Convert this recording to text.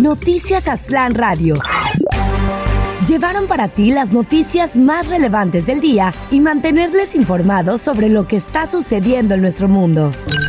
Noticias Aztlán Radio. Llevaron para ti las noticias más relevantes del día y mantenerles informados sobre lo que está sucediendo en nuestro mundo.